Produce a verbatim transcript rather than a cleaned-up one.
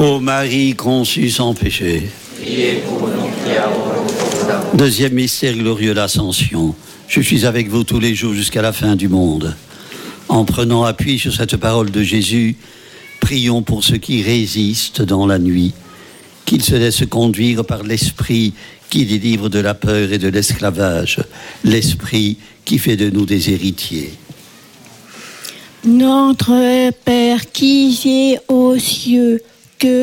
Ô Marie conçue sans péché. Priez pour nous qui avons beaucoup d'amour. Deuxième mystère glorieux, l'Ascension. Je suis avec vous tous les jours jusqu'à la fin du monde. En prenant appui sur cette parole de Jésus, prions pour ceux qui résistent dans la nuit, qu'ils se laissent conduire par l'Esprit qui délivre de la peur et de l'esclavage, l'Esprit qui fait de nous des héritiers. Notre Père qui es aux cieux,